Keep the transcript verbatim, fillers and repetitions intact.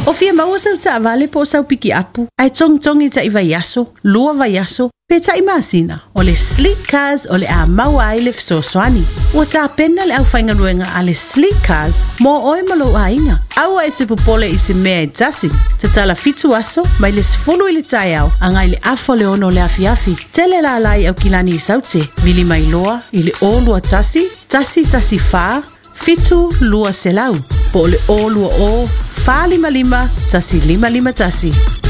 O fia maua sau ta vale po sau piki apu. Ai tong tong i ta i vaiaso, lua vaiaso, pe ta i masina. O le Sleek Cars o le a maua ai le fisoswani. O ta pena le au whaingaruenga a le Sleek Cars mo oi malo a inga. Aua e te popole i se mea e tasi. Te tala fitu aso, mai le sifulu i le tai au, angai le afo le ono le afiafi. Tele la lai au kilani i saute, vili mai loa, i le olua tasi, tasi tasi fa, fitu lua selau. Po le olua o, fa lima lima, tasi lima lima tasi.